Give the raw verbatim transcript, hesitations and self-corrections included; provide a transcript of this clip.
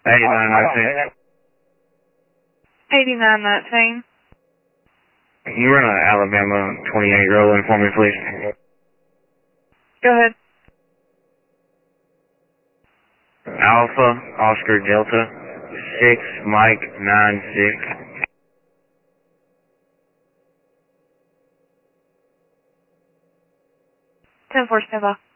eighty-nine nineteen. eighty-nine nineteen. Can you run an Alabama twenty-eight rolling for me, please? Go ahead. Alpha, Oscar Delta, six, Mike, nine, six. ten four, stand by.